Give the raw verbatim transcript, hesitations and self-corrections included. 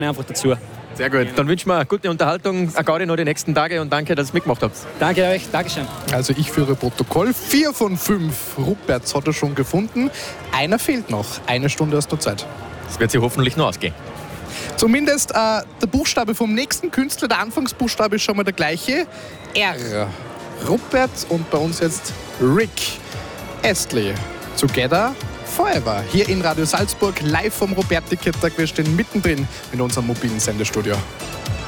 einfach dazu. Sehr gut. Dann wünschen wir gute Unterhaltung, eine Gaudi noch die nächsten Tage und danke, dass ihr mitgemacht habt. Danke euch, Dankeschön. Also ich führe Protokoll. Vier von fünf Ruperts hat er schon gefunden. Einer fehlt noch. Eine Stunde hast du Zeit. Das wird sich hoffentlich noch ausgehen. Zumindest äh, der Buchstabe vom nächsten Künstler, der Anfangsbuchstabe ist schon mal der gleiche. R. Rupert und bei uns jetzt Rick Astley. Together Forever. Hier in Radio Salzburg, live vom Ruperti-Tag. Wir stehen mittendrin in unserem mobilen Sendestudio.